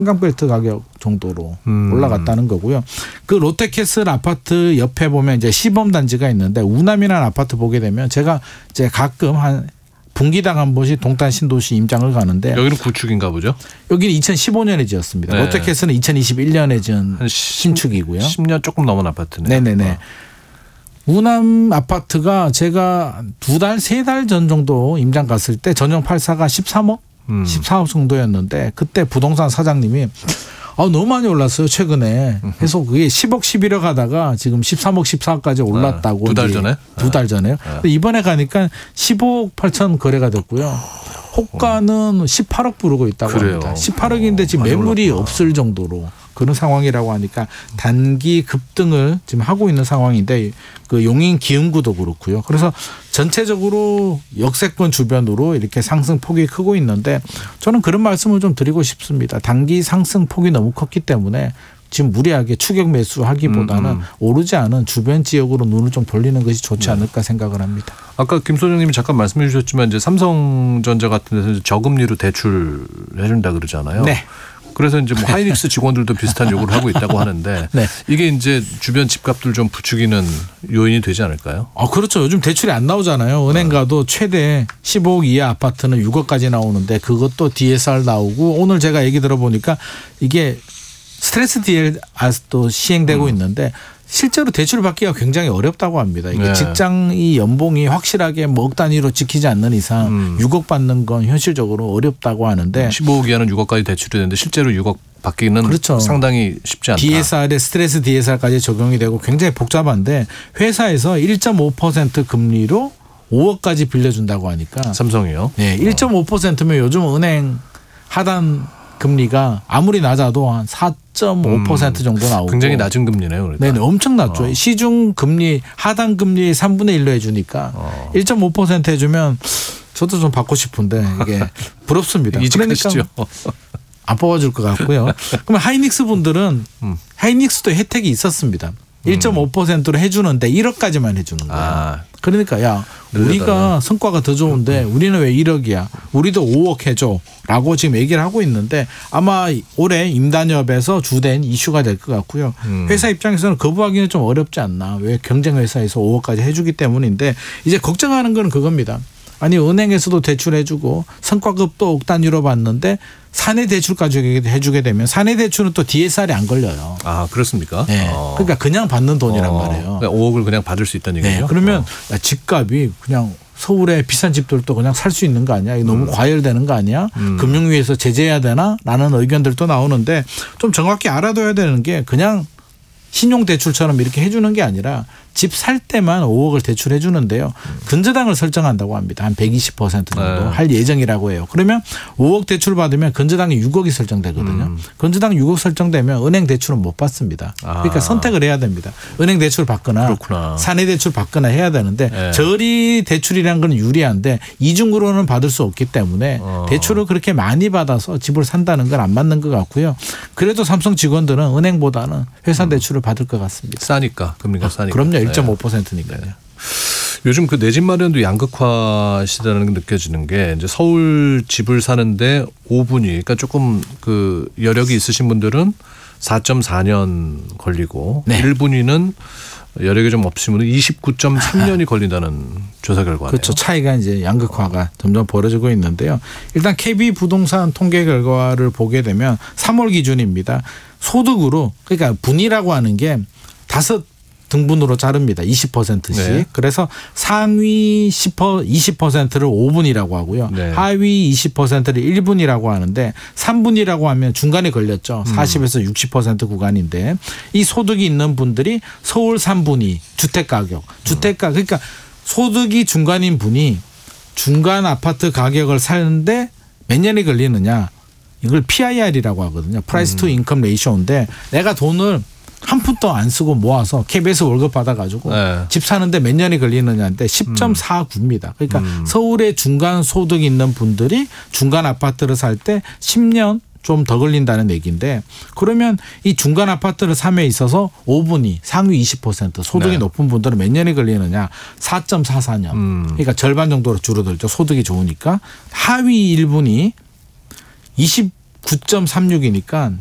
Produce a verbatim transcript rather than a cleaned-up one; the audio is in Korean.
한강벨트 가격 정도로 음. 올라갔다는 거고요. 그 롯데캐슬 아파트 옆에 보면 이제 시범단지가 있는데 우남이라는 아파트 보게 되면 제가 이제 가끔 한 분기당 한 번씩 동탄 신도시 임장을 가는데 여기는 구축인가 보죠? 여기는 이천십오 년에 지었습니다. 네. 롯데캐슬은 이천이십일 년에 지은 신축이고요. 십 년 조금 넘은 아파트네요. 네네네. 어. 우남 아파트가 제가 두 달, 세 달 전 정도 임장 갔을 때 전용 팔사가 십삼억? 음. 십사억 정도였는데 그때 부동산 사장님이 아, 너무 많이 올랐어요 최근에. 해서 그게 십억, 십일억 하다가 지금 십삼억, 십사억까지 올랐다고. 아, 두 달 전에? 두 달 전에요. 아. 근데 이번에 가니까 십오억 팔천 거래가 됐고요. 호가는 십팔억 부르고 있다고 그래요. 합니다. 십팔억인데 지금 많이 매물이 올랐구나. 없을 정도로 그런 상황이라고 하니까 단기 급등을 지금 하고 있는 상황인데 그 용인 기흥구도 그렇고요. 그래서 전체적으로 역세권 주변으로 이렇게 상승폭이 크고 있는데 저는 그런 말씀을 좀 드리고 싶습니다. 단기 상승폭이 너무 컸기 때문에 지금 무리하게 추격 매수하기보다는 음, 음. 오르지 않은 주변 지역으로 눈을 좀 돌리는 것이 좋지 않을까 생각을 합니다. 아까 김 소장님이 잠깐 말씀해 주셨지만 이제 삼성전자 같은 데서 저금리로 대출해 준다 그러잖아요. 네. 그래서 이제 뭐 하이닉스 직원들도 비슷한 요구를 하고 있다고 하는데 네. 이게 이제 주변 집값들 좀 부추기는 요인이 되지 않을까요? 아, 그렇죠. 요즘 대출이 안 나오잖아요. 은행 가도 최대 십오억 이하 아파트는 육억까지 나오는데 그것도 디에스알 나오고 오늘 제가 얘기 들어보니까 이게 스트레스 디에스알도 시행되고 음. 있는데 실제로 대출을 받기가 굉장히 어렵다고 합니다. 이게 네. 직장이 연봉이 확실하게 뭐 억 단위로 지키지 않는 이상 음. 육억 받는 건 현실적으로 어렵다고 하는데 십오억 이하는 육억까지 대출이 되는데 실제로 육억 받기는 그렇죠. 상당히 쉽지 않다. 디에스알에 스트레스 디에스알까지 적용이 되고 굉장히 복잡한데 회사에서 일 점 오 퍼센트 금리로 오억까지 빌려준다고 하니까 삼성이요? 네, 일 점 오 퍼센트면 요즘 은행 하단 금리가 아무리 낮아도 한 사 점 오 퍼센트 정도 나오고 굉장히 낮은 금리네요. 그러니까. 네, 엄청 낮죠. 어. 시중 금리 하단 금리 삼분의 일로 해주니까 어. 일 점 오 퍼센트 해주면 저도 좀 받고 싶은데 이게 부럽습니다. 이직하시죠. 그러니까 안 뽑아줄 것 같고요. 그러면 하이닉스 분들은 음. 하이닉스도 혜택이 있었습니다. 일 점 오 퍼센트로 해주는데 일억까지만 해주는 거예요. 아. 그러니까 야 우리가 성과가 더 좋은데 우리는 왜 일억이야. 우리도 오억 해줘. 라고 지금 얘기를 하고 있는데 아마 올해 임단협에서 주된 이슈가 될 것 같고요. 음. 회사 입장에서는 거부하기는 좀 어렵지 않나. 왜 경쟁회사에서 오억까지 해주기 때문인데 이제 걱정하는 건 그겁니다. 아니 은행에서도 대출해주고 성과급도 억 단위로 받는데 사내 대출까지 해주게 되면 사내 대출은 또 디에스알이 안 걸려요. 아 그렇습니까? 네. 어. 그러니까 그냥 받는 돈이란 어. 말이에요. 오억을 그냥 받을 수 있다는 얘기죠. 네. 그러면 어. 집값이 그냥 서울의 비싼 집들도 그냥 살 수 있는 거 아니야? 이거 너무 음. 과열되는 거 아니야? 음. 금융위에서 제재해야 되나? 라는 의견들도 나오는데 좀 정확히 알아둬야 되는 게 그냥 신용대출처럼 이렇게 해주는 게 아니라 집 살 때만 오억을 대출해 주는데요. 근저당을 설정한다고 합니다. 한 백이십 퍼센트 정도 네. 할 예정이라고 해요. 그러면 오억 대출 받으면 근저당이 육억이 설정되거든요. 음. 근저당 육억 설정되면 은행 대출은 못 받습니다. 아. 그러니까 선택을 해야 됩니다. 은행 대출 받거나 그렇구나. 사내 대출 받거나 해야 되는데 네. 저리 대출이라는 건 유리한데 이중으로는 받을 수 없기 때문에 어. 대출을 그렇게 많이 받아서 집을 산다는 건 안 맞는 것 같고요. 그래도 삼성 직원들은 은행보다는 회사 대출을 받을 것 같습니다. 싸니까. 금리가 싸니까. 그럼요. 일 점 오 퍼센트니까요. 네. 요즘 그 내 집 마련도 양극화 시대라는 게 느껴지는 게 이제 서울 집을 사는데 오 분이 그러니까 조금 그 여력이 있으신 분들은 사 점 사 년 걸리고 네. 일 분위는 여력이 좀 없으신 분은 이십구 점 삼 년이 걸린다는 조사 결과네요. 그렇죠. 차이가 이제 양극화가 점점 벌어지고 있는데요. 일단 케이비 부동산 통계 결과를 보게 되면 삼월 기준입니다. 소득으로 그러니까 분위라고 하는 게 다섯 등분으로 자릅니다. 이십 퍼센트씩. 네. 그래서 상위 이십 퍼센트를 오 분이라고 하고요. 네. 하위 이십 퍼센트를 일 분이라고 하는데 삼 분이라고 하면 중간에 걸렸죠. 사십에서 육십 퍼센트 구간인데 이 소득이 있는 분들이 서울 삼 분위 주택가격. 주택가 그러니까 소득이 중간인 분이 중간 아파트 가격을 사는데 몇 년이 걸리느냐. 이걸 피아이알이라고 하거든요. 프라이스 투 인컴 레이쇼인데 내가 돈을 한 푼도 안 쓰고 모아서 케이비에스 월급 받아가지고 네. 집 사는데 몇 년이 걸리느냐인데 십 점 사구입니다. 그러니까 음. 서울에 중간 소득 있는 분들이 중간 아파트를 살 때 십 년 좀 더 걸린다는 얘기인데 그러면 이 중간 아파트를 삼에 있어서 오 분이 상위 이십 퍼센트 소득이 네. 높은 분들은 몇 년이 걸리느냐 사 점 사사 년. 음. 그러니까 절반 정도로 줄어들죠. 소득이 좋으니까. 하위 일 분이 이십 구 점 삼육이니까